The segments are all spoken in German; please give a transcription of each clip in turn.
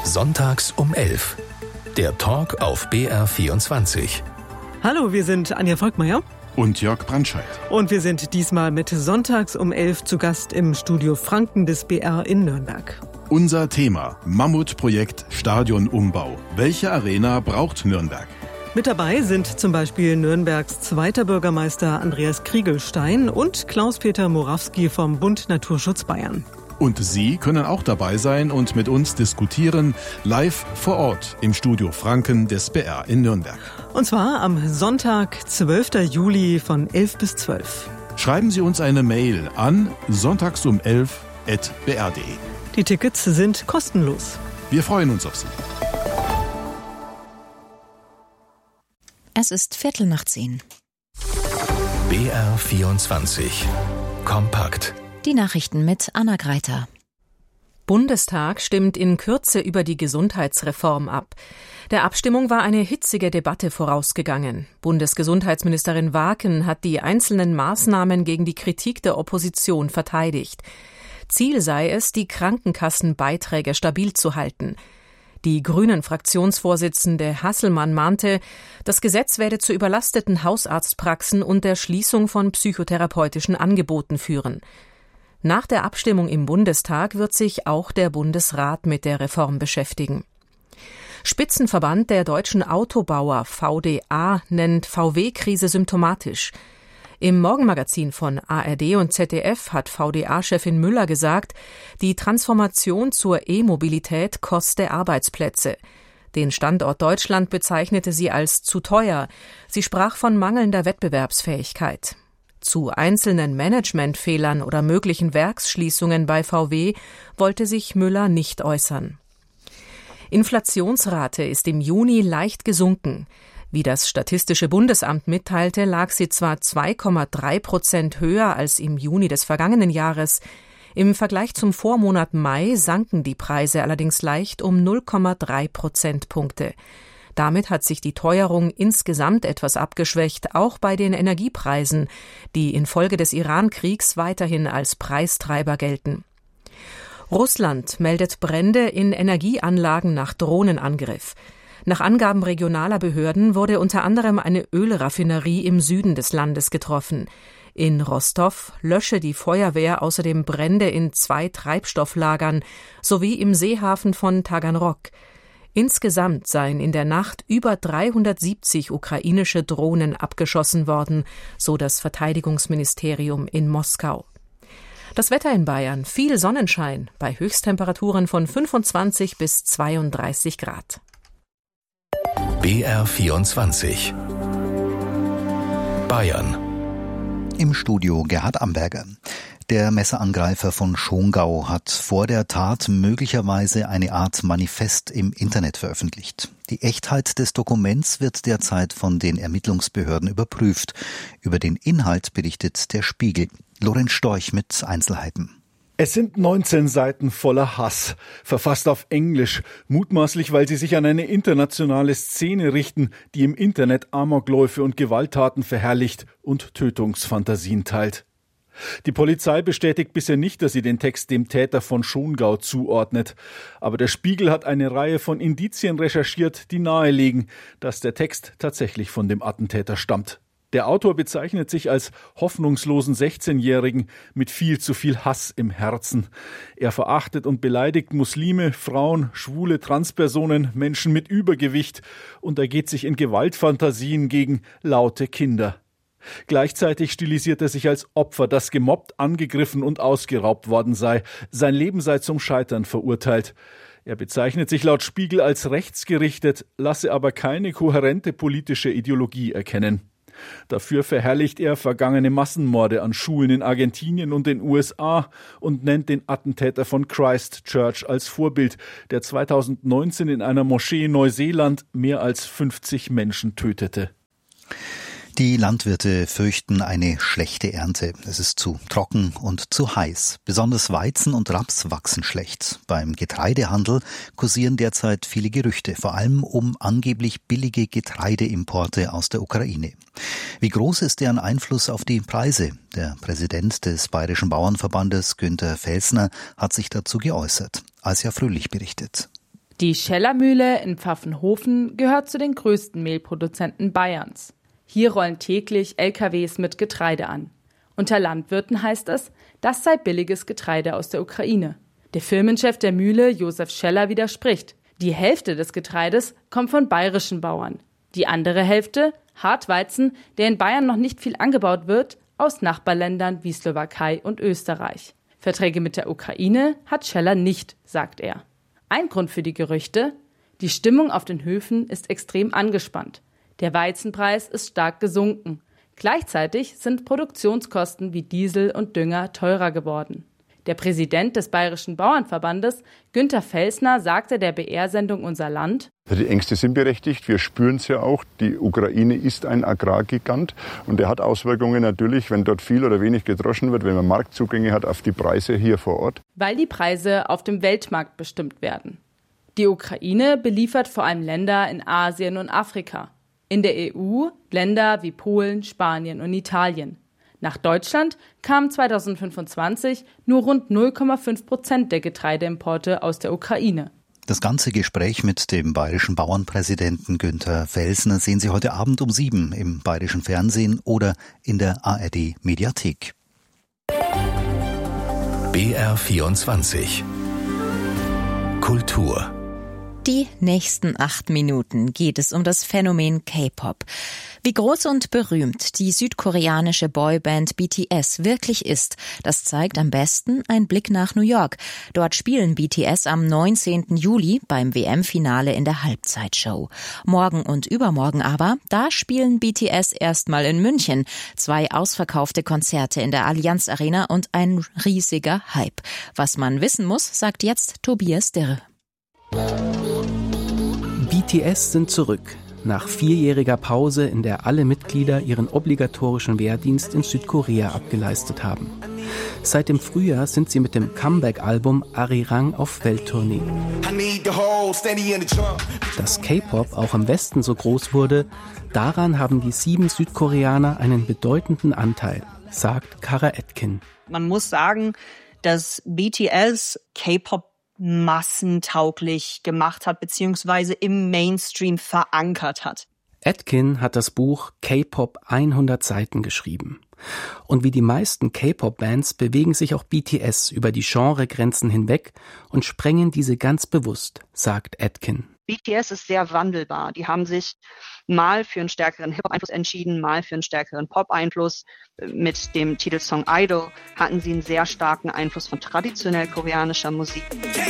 Sonntags um 11. Der Talk auf BR24. Hallo, wir sind Anja Volkmeier und Jörg Brandscheid. Und wir sind diesmal mit Sonntags um 11 zu Gast im Studio Franken des BR in Nürnberg. Unser Thema: Mammutprojekt Stadionumbau. Welche Arena braucht Nürnberg? Mit dabei sind zum Beispiel Nürnbergs zweiter Bürgermeister Andreas Kriegelstein und Klaus-Peter Morawski vom Bund Naturschutz Bayern. Und Sie können auch dabei sein und mit uns diskutieren, live vor Ort im Studio Franken des BR in Nürnberg. Und zwar am Sonntag, 12. Juli von 11 bis 12. Schreiben Sie uns eine Mail an sonntagsum11@br.de. Die Tickets sind kostenlos. Wir freuen uns auf Sie. Es ist 9:15. BR24. Kompakt. Die Nachrichten mit Anna Greiter. Bundestag stimmt in Kürze über die Gesundheitsreform ab. Der Abstimmung war eine hitzige Debatte vorausgegangen. Bundesgesundheitsministerin Waaken hat die einzelnen Maßnahmen gegen die Kritik der Opposition verteidigt. Ziel sei es, die Krankenkassenbeiträge stabil zu halten. Die Grünen-Fraktionsvorsitzende Hasselmann mahnte, das Gesetz werde zu überlasteten Hausarztpraxen und der Schließung von psychotherapeutischen Angeboten führen. Nach der Abstimmung im Bundestag wird sich auch der Bundesrat mit der Reform beschäftigen. Spitzenverband der deutschen Autobauer VDA nennt VW-Krise symptomatisch. Im Morgenmagazin von ARD und ZDF hat VDA-Chefin Müller gesagt, die Transformation zur E-Mobilität koste Arbeitsplätze. Den Standort Deutschland bezeichnete sie als zu teuer. Sie sprach von mangelnder Wettbewerbsfähigkeit. Zu einzelnen Managementfehlern oder möglichen Werksschließungen bei VW wollte sich Müller nicht äußern. Inflationsrate ist im Juni leicht gesunken. Wie das Statistische Bundesamt mitteilte, lag sie zwar 2,3% höher als im Juni des vergangenen Jahres. Im Vergleich zum Vormonat Mai sanken die Preise allerdings leicht um 0,3 Prozentpunkte. Damit hat sich die Teuerung insgesamt etwas abgeschwächt, auch bei den Energiepreisen, die infolge des Iran-Kriegs weiterhin als Preistreiber gelten. Russland meldet Brände in Energieanlagen nach Drohnenangriff. Nach Angaben regionaler Behörden wurde unter anderem eine Ölraffinerie im Süden des Landes getroffen. In Rostow lösche die Feuerwehr außerdem Brände in 2 Treibstofflagern sowie im Seehafen von Taganrog. Insgesamt seien in der Nacht über 370 ukrainische Drohnen abgeschossen worden, so das Verteidigungsministerium in Moskau. Das Wetter in Bayern: viel Sonnenschein bei Höchsttemperaturen von 25 bis 32 Grad. BR24. Bayern. Im Studio Gerhard Amberger. Der Messerangreifer von Schongau hat vor der Tat möglicherweise eine Art Manifest im Internet veröffentlicht. Die Echtheit des Dokuments wird derzeit von den Ermittlungsbehörden überprüft. Über den Inhalt berichtet der Spiegel. Lorenz Storch mit Einzelheiten. Es sind 19 Seiten voller Hass, verfasst auf Englisch, mutmaßlich, weil sie sich an eine internationale Szene richten, die im Internet Amokläufe und Gewalttaten verherrlicht und Tötungsfantasien teilt. Die Polizei bestätigt bisher nicht, dass sie den Text dem Täter von Schongau zuordnet. Aber der Spiegel hat eine Reihe von Indizien recherchiert, die nahelegen, dass der Text tatsächlich von dem Attentäter stammt. Der Autor bezeichnet sich als hoffnungslosen 16-Jährigen mit viel zu viel Hass im Herzen. Er verachtet und beleidigt Muslime, Frauen, schwule Transpersonen, Menschen mit Übergewicht und ergeht sich in Gewaltfantasien gegen laute Kinder. Gleichzeitig stilisiert er sich als Opfer, das gemobbt, angegriffen und ausgeraubt worden sei. Sein Leben sei zum Scheitern verurteilt. Er bezeichnet sich laut Spiegel als rechtsgerichtet, lasse aber keine kohärente politische Ideologie erkennen. Dafür verherrlicht er vergangene Massenmorde an Schulen in Argentinien und den USA und nennt den Attentäter von Christchurch als Vorbild, der 2019 in einer Moschee in Neuseeland mehr als 50 Menschen tötete. Die Landwirte fürchten eine schlechte Ernte. Es ist zu trocken und zu heiß. Besonders Weizen und Raps wachsen schlecht. Beim Getreidehandel kursieren derzeit viele Gerüchte, vor allem um angeblich billige Getreideimporte aus der Ukraine. Wie groß ist deren Einfluss auf die Preise? Der Präsident des Bayerischen Bauernverbandes, Günther Felsner, hat sich dazu geäußert. Asja Fröhlich berichtet. Die Scheller-Mühle in Pfaffenhofen gehört zu den größten Mehlproduzenten Bayerns. Hier rollen täglich LKWs mit Getreide an. Unter Landwirten heißt es, das sei billiges Getreide aus der Ukraine. Der Firmenchef der Mühle, Josef Scheller, widerspricht. Die Hälfte des Getreides kommt von bayerischen Bauern. Die andere Hälfte, Hartweizen, der in Bayern noch nicht viel angebaut wird, aus Nachbarländern wie Slowakei und Österreich. Verträge mit der Ukraine hat Scheller nicht, sagt er. Ein Grund für die Gerüchte: Die Stimmung auf den Höfen ist extrem angespannt. Der Weizenpreis ist stark gesunken. Gleichzeitig sind Produktionskosten wie Diesel und Dünger teurer geworden. Der Präsident des Bayerischen Bauernverbandes, Günther Felsner, sagte der BR-Sendung Unser Land: Die Ängste sind berechtigt, wir spüren es ja auch. Die Ukraine ist ein Agrargigant und der hat Auswirkungen natürlich, wenn dort viel oder wenig gedroschen wird, wenn man Marktzugänge hat auf die Preise hier vor Ort. Weil die Preise auf dem Weltmarkt bestimmt werden. Die Ukraine beliefert vor allem Länder in Asien und Afrika. In der EU Länder wie Polen, Spanien und Italien. Nach Deutschland kamen 2025 nur rund 0,5% der Getreideimporte aus der Ukraine. Das ganze Gespräch mit dem bayerischen Bauernpräsidenten Günther Felsner sehen Sie heute Abend um 7 im bayerischen Fernsehen oder in der ARD-Mediathek. BR24 Kultur. Die nächsten 8 Minuten geht es um das Phänomen K-Pop. Wie groß und berühmt die südkoreanische Boyband BTS wirklich ist, das zeigt am besten ein Blick nach New York. Dort spielen BTS am 19. Juli beim WM-Finale in der Halbzeitshow. Morgen und übermorgen aber, da spielen BTS erstmal in München. 2 ausverkaufte Konzerte in der Allianz Arena und ein riesiger Hype. Was man wissen muss, sagt jetzt Tobias Dirr. BTS sind zurück. Nach 4-jähriger Pause, in der alle Mitglieder ihren obligatorischen Wehrdienst in Südkorea abgeleistet haben. Seit dem Frühjahr sind sie mit dem Comeback-Album Arirang auf Welttournee. Dass K-Pop auch im Westen so groß wurde, daran haben die 7 Südkoreaner einen bedeutenden Anteil, sagt Kara Etkin. Man muss sagen, dass BTS K-Pop massentauglich gemacht hat, beziehungsweise im Mainstream verankert hat. Etkin hat das Buch K-Pop 100 Seiten geschrieben. Und wie die meisten K-Pop-Bands bewegen sich auch BTS über die Genregrenzen hinweg und sprengen diese ganz bewusst, sagt Etkin. BTS ist sehr wandelbar. Die haben sich mal für einen stärkeren Hip-Hop-Einfluss entschieden, mal für einen stärkeren Pop-Einfluss. Mit dem Titelsong Idol hatten sie einen sehr starken Einfluss von traditionell koreanischer Musik.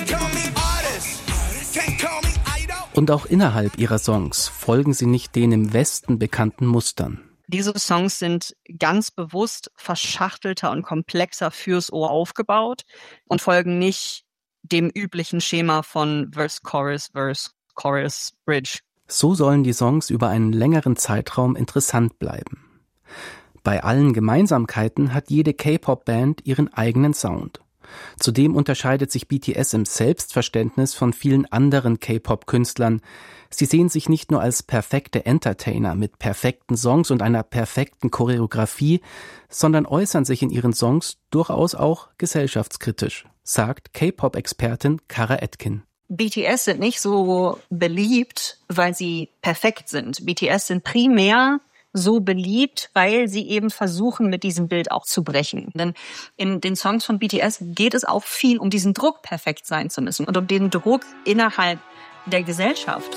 Und auch innerhalb ihrer Songs folgen sie nicht den im Westen bekannten Mustern. Diese Songs sind ganz bewusst verschachtelter und komplexer fürs Ohr aufgebaut und folgen nicht dem üblichen Schema von Verse, Chorus, Bridge. So sollen die Songs über einen längeren Zeitraum interessant bleiben. Bei allen Gemeinsamkeiten hat jede K-Pop-Band ihren eigenen Sound. Zudem unterscheidet sich BTS im Selbstverständnis von vielen anderen K-Pop-Künstlern. Sie sehen sich nicht nur als perfekte Entertainer mit perfekten Songs und einer perfekten Choreografie, sondern äußern sich in ihren Songs durchaus auch gesellschaftskritisch, sagt K-Pop-Expertin Kara Etkin. BTS sind nicht so beliebt, weil sie perfekt sind. BTS sind primär so beliebt, weil sie eben versuchen, mit diesem Bild auch zu brechen. Denn in den Songs von BTS geht es auch viel um diesen Druck, perfekt sein zu müssen und um den Druck innerhalb der Gesellschaft.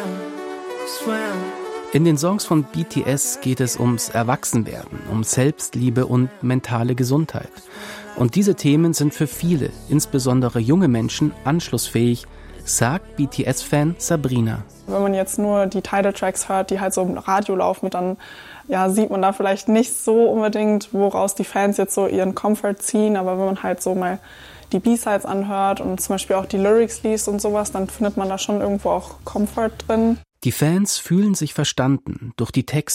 In den Songs von BTS geht es ums Erwachsenwerden, um Selbstliebe und mentale Gesundheit. Und diese Themen sind für viele, insbesondere junge Menschen, anschlussfähig, sagt BTS-Fan Sabrina. Wenn man jetzt nur die Title-Tracks hört, die halt so im Radio laufen, dann sieht man da vielleicht nicht so unbedingt, woraus die Fans jetzt so ihren Comfort ziehen. Aber wenn man halt so mal die B-Sides anhört und zum Beispiel auch die Lyrics liest und sowas, dann findet man da schon irgendwo auch Comfort drin. Die Fans fühlen sich verstanden durch die Texte.